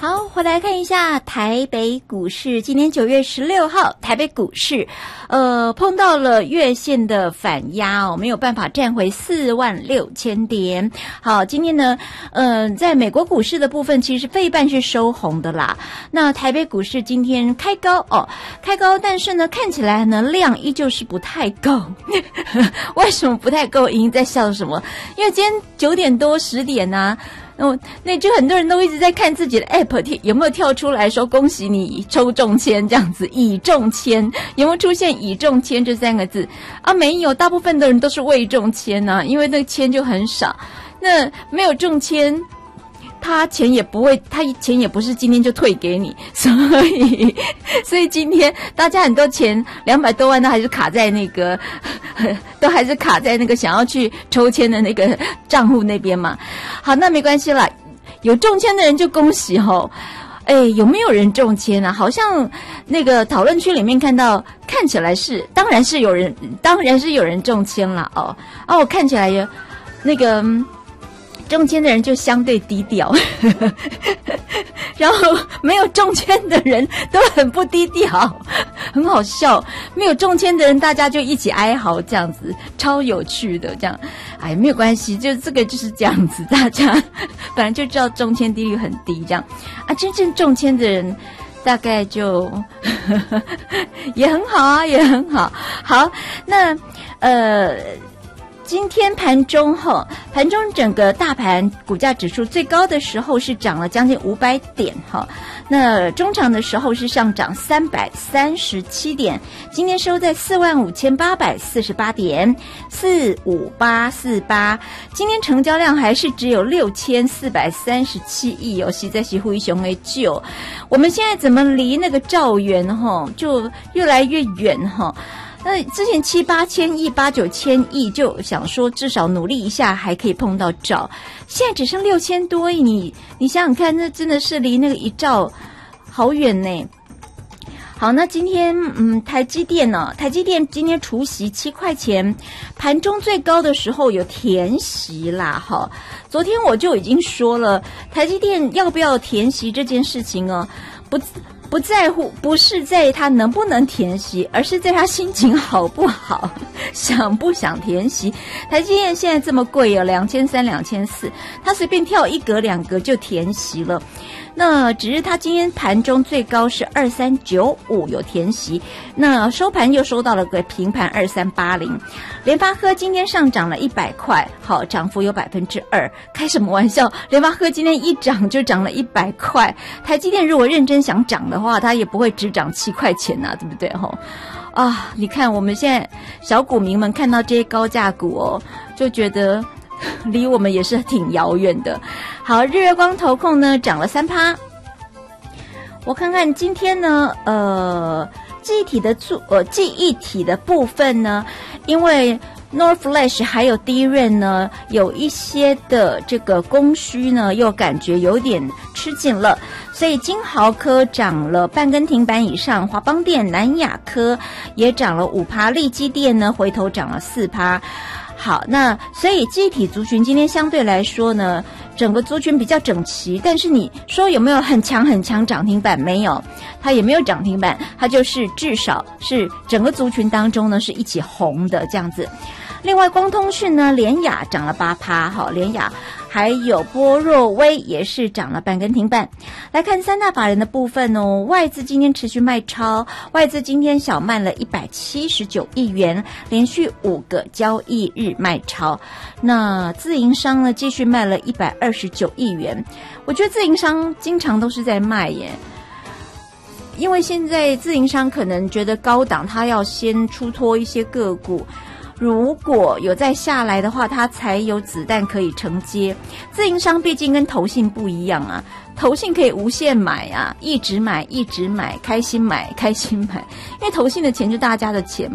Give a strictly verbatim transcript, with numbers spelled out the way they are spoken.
好，回来看一下台北股市，今天九月十六号，台北股市，呃，碰到了月线的反压哦，没有办法站回四万六千点。好，今天呢，呃，在美国股市的部分，其实费半是收红的啦。那台北股市今天开高哦，开高，但是呢，看起来呢量依旧是不太够。为什么不太够？莹莹在笑什么？因为今天九点多十点啊。哦，那就很多人都一直在看自己的 app 有没有跳出来说恭喜你抽中签这样子，已中签有没有出现已中签这三个字啊？没有，大部分的人都是未中签啊，因为那个签就很少。那没有中签，他钱也不会，他钱也不是今天就退给你，所以所以今天大家很多钱两百多万都还是卡在那个，都还是卡在那个想要去抽签的那个账户那边嘛。好，那没关系啦，有中签的人就恭喜吼。哎，有没有人中签啊？好像那个讨论区里面看到，看起来是，当然是有人，当然是有人中签了哦。哦，看起来有那个。中签的人就相对低调，然后没有中签的人都很不低调，很好笑。没有中签的人，大家就一起哀嚎，这样子超有趣的。这样，哎，没有关系，就这个就是这样子，大家本来就知道中签几率很低，这样啊，真正中签的人大概就也很好啊，也很好。好，那呃。今天盘中哈，盘中整个大盘股价指数最高的时候是涨了将近五百点哈，那中场的时候是上涨三百三十七点，今天收在四万五千八百四十八点，四五八四八，今天成交量还是只有六千四百三十七亿哦，实在是灰熊的旧。我们现在怎么离那个兆元哈就越来越远哈？那之前七八千亿、八九千亿，就想说至少努力一下还可以碰到兆，现在只剩六千多亿，你你想想看，那真的是离那个一兆好远呢。好，那今天嗯，台积电呢？台积电今天除息七块钱，盘中最高的时候有填息啦，哈。昨天我就已经说了，台积电要不要填息这件事情哦，不。不在乎，不是在他能不能填息，而是在他心情好不好，想不想填息。台积电现在这么贵哦，两千三、两千四，他随便跳一格两格就填息了。那只是他今天盘中最高是二三九五有填息，那收盘又收到了个平盘二三八零。联发科今天上涨了一百块，好，涨幅有百分之二。开什么玩笑？联发科今天一涨就涨了一百块。台积电如果认真想涨的话，它也不会只涨七块钱呐、啊，对不对？吼啊！你看我们现在小股民们看到这些高价股哦，就觉得离我们也是挺遥远的。好，日月光投控呢涨了三趴。我看看今天呢，呃，记忆体的呃记忆体的部分呢，因为 N O R Flash 还有 D R A M 呢，有一些的这个供需呢，又感觉有点吃紧了，所以金豪科涨了半根停板以上，华邦电、南亚科也涨了五趴，力积电呢回头涨了四趴。好，那所以记忆体族群今天相对来说呢，整个族群比较整齐，但是你说有没有很强很强涨停板？没有，它也没有涨停板，它就是至少是整个族群当中呢是一起红的这样子。另外光通讯呢，联亚涨了八趴，好，联亚还有波若威也是涨了半根停板。来看三大法人的部分哦，外资今天持续卖超，外资今天小卖了一百七十九亿元，连续五个交易日卖超。那自营商呢，继续卖了一百二十九亿元。我觉得自营商经常都是在卖耶。因为现在自营商可能觉得高档，他要先出脱一些个股。如果有再下来的话，它才有子弹可以承接。自营商毕竟跟投信不一样啊，投信可以无限买啊，一直买一直买，开心买开心买，因为投信的钱就大家的钱。